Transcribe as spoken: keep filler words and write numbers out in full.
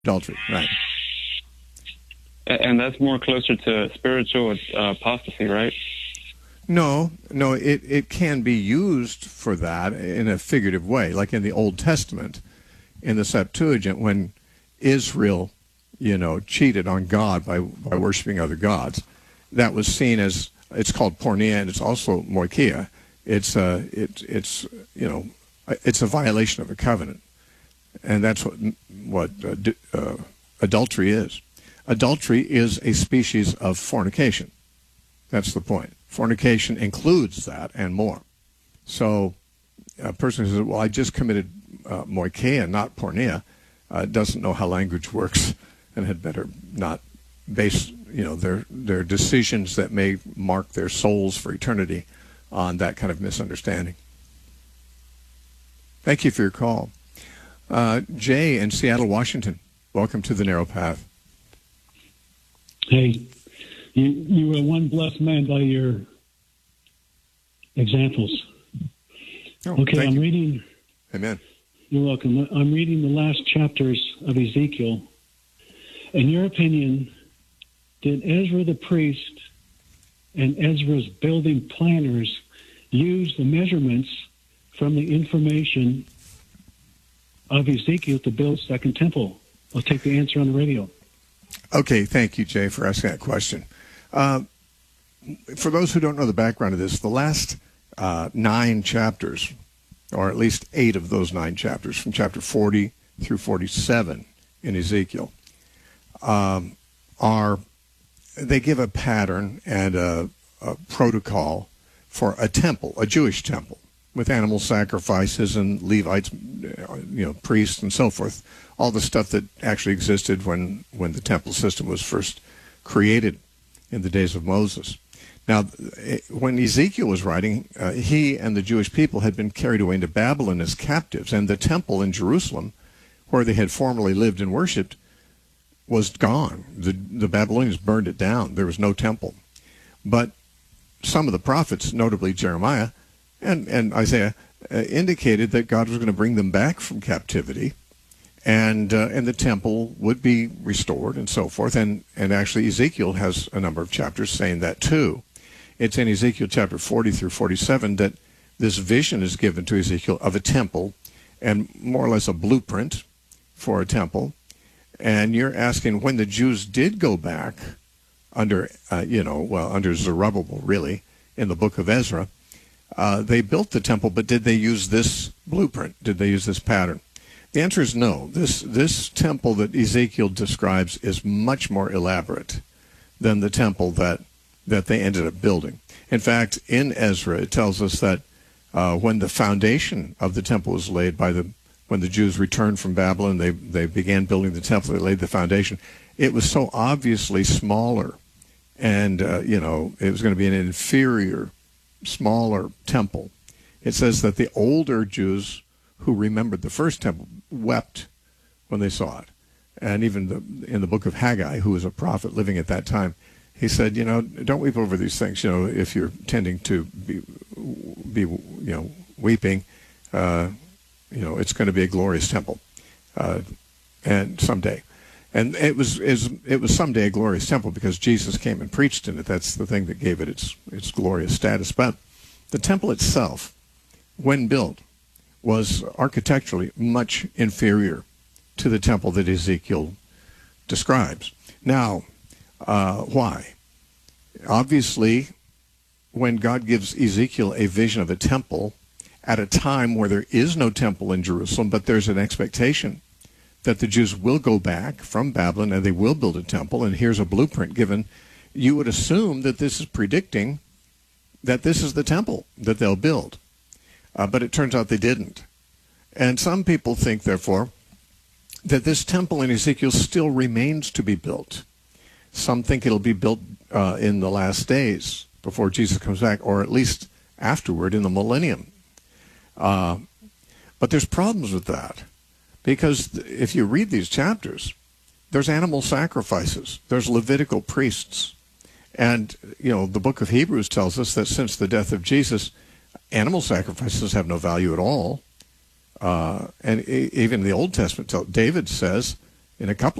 adultery, right. And that's more closer to spiritual uh, apostasy, right? No, no, it, it can be used for that in a figurative way, like in the Old Testament, in the Septuagint, when Israel, you know, cheated on God by, by worshiping other gods. That was seen as, it's called porneia, and it's also moikia. It's, uh, it, it's, you know, it's a violation of a covenant. And that's what, what uh, uh, adultery is. Adultery is a species of fornication. That's the point. Fornication includes that and more. So a person who says, well, I just committed uh, moikia, not porneia, uh, doesn't know how language works and had better not base, you know, their, their decisions that may mark their souls for eternity on that kind of misunderstanding. Thank you for your call. Uh, Jay in Seattle, Washington, welcome to the Narrow Path. Hey, you, you were one blessed man by your examples. Oh, okay, I'm you. reading. Amen. You're welcome. I'm reading the last chapters of Ezekiel. In your opinion, did Ezra the priest and Ezra's building planners use the measurements from the information of Ezekiel to build Second Temple? I'll take the answer on the radio. Okay, thank you, Jay, for asking that question. Uh, for those who don't know the background of this, the last uh, nine chapters, or at least eight of those nine chapters, from chapter forty through forty-seven in Ezekiel, um, are, they give a pattern and a, a protocol for a temple, a Jewish temple, with animal sacrifices and Levites, you know, priests and so forth, all the stuff that actually existed when, when the temple system was first created in the days of Moses. Now, when Ezekiel was writing, uh, he and the Jewish people had been carried away into Babylon as captives, and the temple in Jerusalem, where they had formerly lived and worshipped, was gone. The, the Babylonians burned it down. There was no temple. But some of the prophets, notably Jeremiah and, and Isaiah, uh, indicated that God was going to bring them back from captivity, and uh, and the temple would be restored and so forth. And, and actually Ezekiel has a number of chapters saying that too. It's in Ezekiel chapter forty through forty-seven that this vision is given to Ezekiel of a temple and more or less a blueprint for a temple. And you're asking, when the Jews did go back under, uh, you know, well, under Zerubbabel, really, in the book of Ezra, uh, they built the temple, but did they use this blueprint? Did they use this pattern? The answer is no. This this temple that Ezekiel describes is much more elaborate than the temple that, that they ended up building. In fact, in Ezra, it tells us that uh, when the foundation of the temple was laid by the when the Jews returned from Babylon, they, they began building the temple, they laid the foundation. It was so obviously smaller, and, uh, you know, it was going to be an inferior, smaller temple. It says that the older Jews who remembered the first temple wept when they saw it. And even the, in the book of Haggai, who was a prophet living at that time, he said, you know, don't weep over these things, you know, if you're tending to be, be you know, weeping, uh, you know, it's going to be a glorious temple, uh, and someday. And it was is it was someday a glorious temple because Jesus came and preached in it. That's the thing that gave it its its glorious status. But the temple itself, when built, was architecturally much inferior to the temple that Ezekiel describes. Now, uh, why? Obviously, when God gives Ezekiel a vision of a temple at a time where there is no temple in Jerusalem, but there's an expectation that the Jews will go back from Babylon and they will build a temple, and here's a blueprint given, you would assume that this is predicting that this is the temple that they'll build. Uh, but it turns out they didn't. And some people think, therefore, that this temple in Ezekiel still remains to be built. Some think it'll be built uh, in the last days before Jesus comes back, or at least afterward in the millennium. Uh, but there's problems with that, because if you read these chapters, there's animal sacrifices, there's Levitical priests, and you know the book of Hebrews tells us that since the death of Jesus, animal sacrifices have no value at all. Uh, and even the Old Testament, David says in a couple